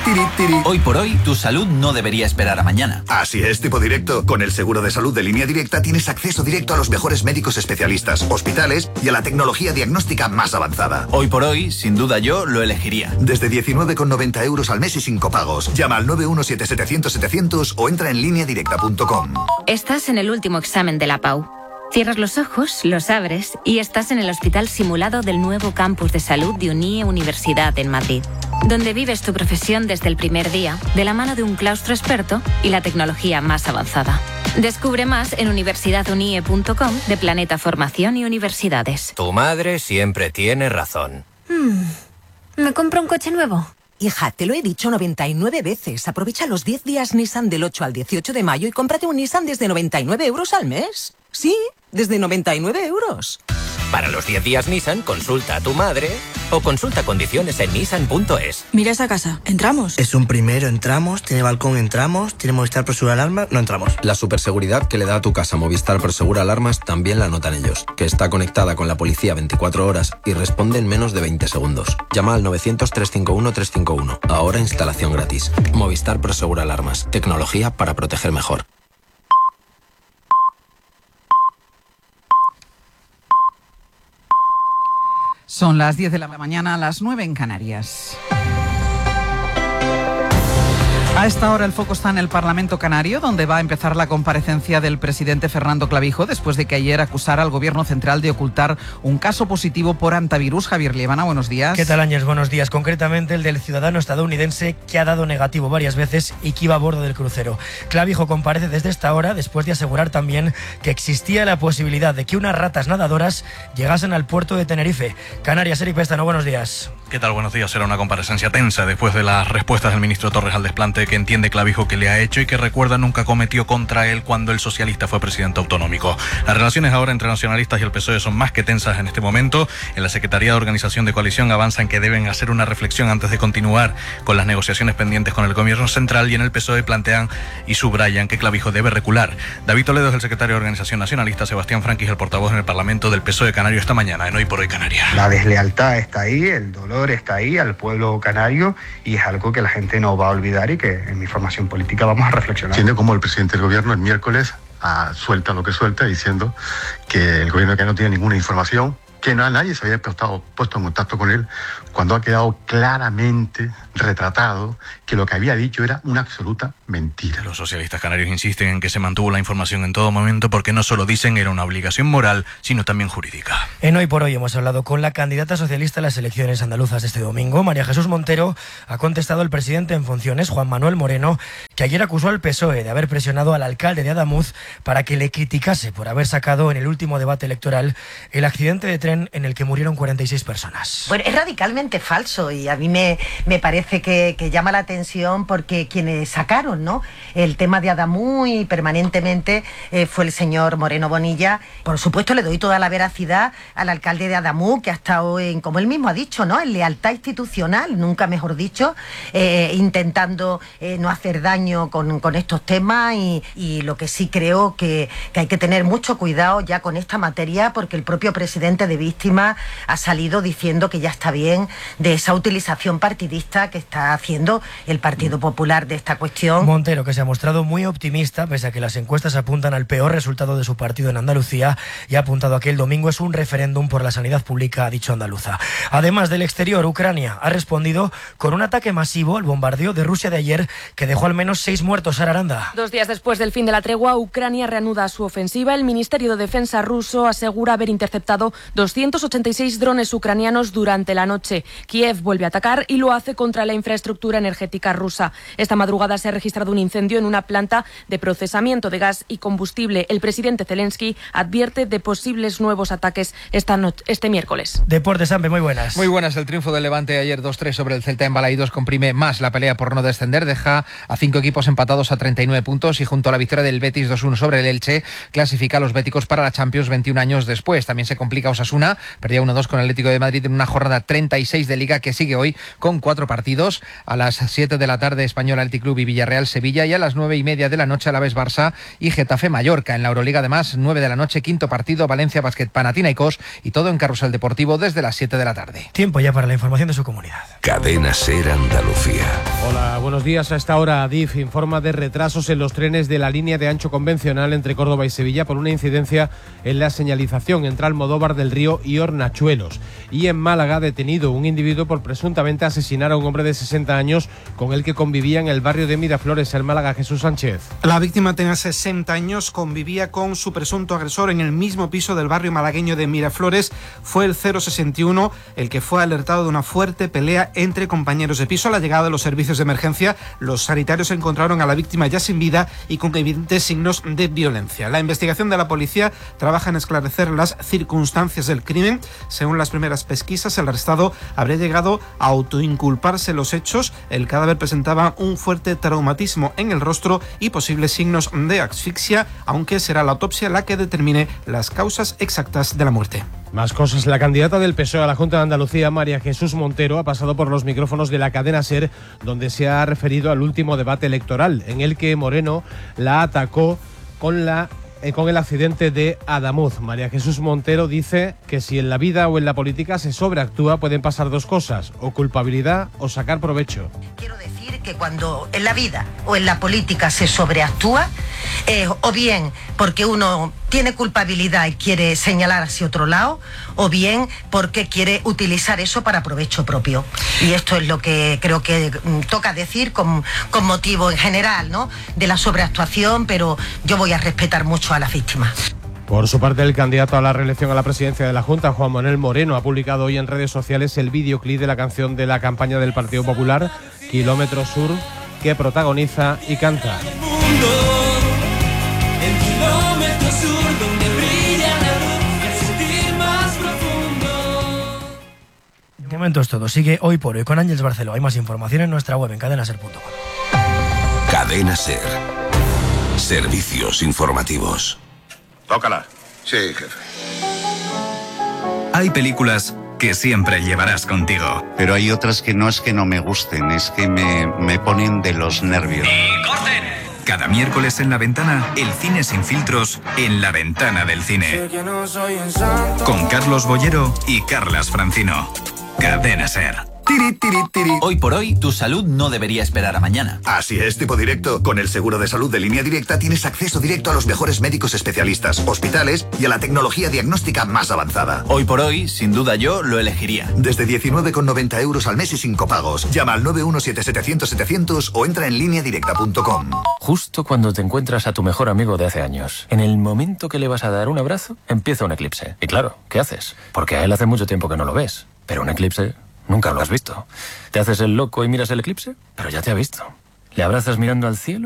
Tiri, tiri. Hoy por hoy, tu salud no debería esperar a mañana. Así es, tipo directo. Con el seguro de salud de Línea Directa tienes acceso directo a los mejores médicos especialistas, hospitales y a la tecnología diagnóstica más avanzada. Hoy por hoy, sin duda yo lo elegiría. Desde 19,90 euros al mes y sin copagos. Llama al 917-700-700 o entra en lineadirecta.com. Estás en el último examen de la PAU. Cierras los ojos, los abres y estás en el hospital simulado del nuevo campus de salud de UNIE Universidad en Madrid, donde vives tu profesión desde el primer día, de la mano de un claustro experto y la tecnología más avanzada. Descubre más en universidadunie.com de Planeta Formación y Universidades. Tu madre siempre tiene razón. ¿Me compro un coche nuevo? Hija, te lo he dicho 99 veces. Aprovecha los 10 días Nissan del 8 al 18 de mayo y cómprate un Nissan desde 99 euros al mes. Sí, desde 99 euros. Para los 10 días Nissan, consulta a tu madre o consulta condiciones en nissan.es. Mira esa casa, ¿entramos? Es un primero, entramos, tiene balcón, entramos, tiene Movistar Prosegur Alarmas, no entramos. La superseguridad que le da a tu casa Movistar Prosegur Alarmas también la notan ellos, que está conectada con la policía 24 horas y responde en menos de 20 segundos. Llama al 900-351-351. Ahora instalación gratis. Movistar Prosegur Alarmas. Tecnología para proteger mejor. Son las 10 de la mañana, las 9 en Canarias. A esta hora el foco está en el Parlamento Canario, donde va a empezar la comparecencia del presidente Fernando Clavijo, después de que ayer acusara al Gobierno central de ocultar un caso positivo por hantavirus. Javier Liebana, buenos días. ¿Qué tal, Áñez? Buenos días. Concretamente el del ciudadano estadounidense que ha dado negativo varias veces y que iba a bordo del crucero. Clavijo comparece desde esta hora, después de asegurar también que existía la posibilidad de que unas ratas nadadoras llegasen al puerto de Tenerife. Canarias, Eric Pestano, buenos días. ¿Qué tal? Buenos días. Será una comparecencia tensa después de las respuestas del ministro Torres al desplante que entiende Clavijo que le ha hecho y que recuerda nunca cometió contra él cuando el socialista fue presidente autonómico. Las relaciones ahora entre nacionalistas y el PSOE son más que tensas en este momento. En la Secretaría de Organización de Coalición avanzan que deben hacer una reflexión antes de continuar con las negociaciones pendientes con el Gobierno central, y en el PSOE plantean y subrayan que Clavijo debe recular. David Toledo es el secretario de Organización Nacionalista, Sebastián Franquis el portavoz en el Parlamento del PSOE canario esta mañana en Hoy por Hoy Canarias. La deslealtad está ahí, el dolor está ahí al pueblo canario, y es algo que la gente no va a olvidar y que en mi formación política vamos a reflexionar. Entiendo como el presidente del gobierno el miércoles suelta lo que suelta, diciendo que el gobierno no tiene ninguna información, que nadie se había puesto en contacto con él, cuando ha quedado claramente retratado que lo que había dicho era una absoluta mentira. Los socialistas canarios insisten en que se mantuvo la información en todo momento porque no solo dicen era una obligación moral, sino también jurídica. En Hoy por Hoy hemos hablado con la candidata socialista a las elecciones andaluzas de este domingo. María Jesús Montero ha contestado al presidente en funciones, Juan Manuel Moreno, que ayer acusó al PSOE de haber presionado al alcalde de Adamuz para que le criticase por haber sacado en el último debate electoral el accidente de tren en el que murieron 46 personas. Bueno, es radicalmente falso, y a mí me parece que llama la atención porque quienes sacaron, ¿no?, el tema de Adamuz y permanentemente fue el señor Moreno Bonilla. Por supuesto, le doy toda la veracidad al alcalde de Adamuz, que ha estado como él mismo ha dicho, ¿no?, en lealtad institucional, nunca mejor dicho, intentando no hacer daño con estos temas, y lo que sí creo que hay que tener mucho cuidado ya con esta materia, porque el propio presidente de Víctimas ha salido diciendo que ya está bien de esa utilización partidista que está haciendo el Partido Popular de esta cuestión. Montero, que se ha mostrado muy optimista, pese a que las encuestas apuntan al peor resultado de su partido en Andalucía, y ha apuntado a que el domingo es un referéndum por la sanidad pública, ha dicho andaluza. Además del exterior, Ucrania ha respondido con un ataque masivo al bombardeo de Rusia de ayer, que dejó al menos 6 muertos. Sara Aranda. 2 días después del fin de la tregua, Ucrania reanuda su ofensiva. El Ministerio de Defensa ruso asegura haber interceptado 286 drones ucranianos durante la noche. Kiev vuelve a atacar y lo hace contra la infraestructura energética rusa. Esta madrugada se ha registrado un incendio en una planta de procesamiento de gas y combustible. El presidente Zelensky advierte de posibles nuevos ataques este miércoles. Deportes, Ampe, muy buenas. Muy buenas. El triunfo del Levante ayer 2-3 sobre el Celta en Balaídos comprime más la pelea por no descender. Deja a 5 equipos empatados a 39 puntos, y junto a la victoria del Betis 2-1 sobre el Elche, clasifica a los béticos para la Champions 21 años después. También se complica Osasuna, perdía 1-2 con el Atlético de Madrid en una jornada 36 de Liga que sigue hoy con 4 partidos. partidos. A las 7 de la tarde, Español Athletic Club y Villarreal Sevilla, y a las 9:30 de la noche, Alavés Barça y Getafe Mallorca. En la Euroliga, además, 9 de la noche, quinto partido, Valencia Basket Panathinaikos, y todo en Carrusel Deportivo desde las 7 de la tarde. Tiempo ya para la información de su comunidad. Cadena SER Andalucía. Hola, buenos días. A esta hora Adif informa de retrasos en los trenes de la línea de ancho convencional entre Córdoba y Sevilla por una incidencia en la señalización entre Almodóvar del Río y Hornachuelos. Y en Málaga, detenido un individuo por presuntamente asesinar a un hombre de 60 años con el que convivía en el barrio de Miraflores, en Málaga. Jesús Sánchez. La víctima tenía 60 años, convivía con su presunto agresor en el mismo piso del barrio malagueño de Miraflores. Fue el 061 el que fue alertado de una fuerte pelea entre compañeros de piso. A la llegada de los servicios de emergencia, los sanitarios encontraron a la víctima ya sin vida y con evidentes signos de violencia. La investigación de la policía trabaja en esclarecer las circunstancias del crimen. Según las primeras pesquisas, el arrestado habría llegado a autoinculparse los hechos. El cadáver presentaba un fuerte traumatismo en el rostro y posibles signos de asfixia, aunque será la autopsia la que determine las causas exactas de la muerte. Más cosas. La candidata del PSOE a la Junta de Andalucía, María Jesús Montero, ha pasado por los micrófonos de la cadena SER, donde se ha referido al último debate electoral, en el que Moreno la atacó con el accidente de Adamuz. María Jesús Montero dice que si en la vida o en la política se sobreactúa, pueden pasar dos cosas: o culpabilidad o sacar provecho. Quiero decir que cuando en la vida o en la política se sobreactúa, o bien porque uno tiene culpabilidad y quiere señalar hacia otro lado, o bien porque quiere utilizar eso para provecho propio. Y esto es lo que creo que toca decir con motivo en general, ¿no?, de la sobreactuación, pero yo voy a respetar mucho a las víctimas. Por su parte, el candidato a la reelección a la presidencia de la Junta, Juan Manuel Moreno, ha publicado hoy en redes sociales el videoclip de la canción de la campaña del Partido Popular, Kilómetro Sur, que protagoniza y canta. El kilómetro sur donde brilla la luz, el sentir más profundo. De momento es todo. Sigue Hoy por Hoy con Ángeles Barceló. Hay más información en nuestra web en cadenaser.com. Cadena SER. Servicios informativos. Tócala. Sí, jefe. Hay películas que siempre llevarás contigo. Pero hay otras que no es que no me gusten, es que me ponen de los nervios. ¡Y corten! Cada miércoles en La Ventana, el cine sin filtros en La Ventana del Cine. Con Carlos Bollero y Carlas Francino. Cadena SER. Hoy por hoy, tu salud no debería esperar a mañana. Así es, tipo directo. Con el seguro de salud de Línea Directa tienes acceso directo a los mejores médicos especialistas, hospitales y a la tecnología diagnóstica más avanzada. Hoy por hoy, sin duda yo lo elegiría. Desde 19,90 € al mes y sin copagos. Llama al 917-700-700 o entra en lineadirecta.com. Justo cuando te encuentras a tu mejor amigo de hace años, en el momento que le vas a dar un abrazo, empieza un eclipse. Y claro, ¿qué haces? Porque a él hace mucho tiempo que no lo ves. Pero un eclipse nunca lo has visto. ¿Te haces el loco y miras el eclipse? Pero ya te ha visto. ¿Le abrazas mirando al cielo?